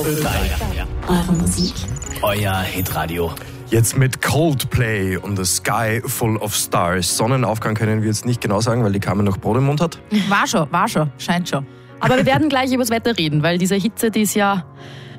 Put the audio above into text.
auf 3. Eure Musik. Euer Hitradio. Jetzt mit Coldplay und The Sky Full of Stars. Sonnenaufgang können wir jetzt nicht genau sagen, weil die Carmen noch Brot im Mund hat. War schon, scheint schon. Aber wir werden gleich über das Wetter reden, weil diese Hitze, die ist ja